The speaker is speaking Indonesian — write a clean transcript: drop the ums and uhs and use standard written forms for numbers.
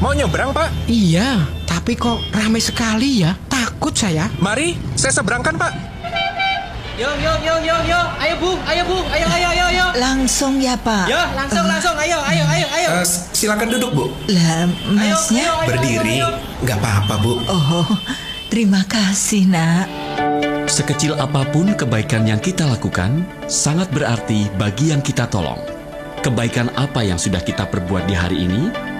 Mau nyebrang, Pak? Iya, tapi kok ramai sekali ya? Takut saya. Mari, saya seberangkan, Pak. Yo. Ayo Bu, ayo. Langsung ya, Pak? Yo, langsung. Ayo. Silakan duduk, Bu. Lah, masnya? Berdiri, nggak apa-apa, Bu. Oh, terima kasih, Nak. Sekecil apapun kebaikan yang kita lakukan, sangat berarti bagi yang kita tolong. Kebaikan apa yang sudah kita perbuat di hari ini